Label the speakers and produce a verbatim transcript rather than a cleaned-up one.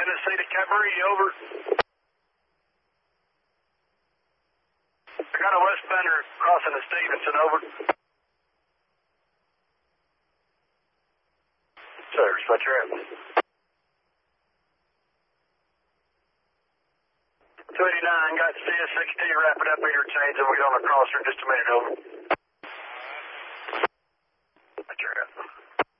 Speaker 1: Tennessee to Cabrera, over. I got a westbander crossing to Stevenson, over. Service, what's your address? two eighty-nine, got C S sixteen, wrap it up interchange, and we on the crosser in just a minute, over.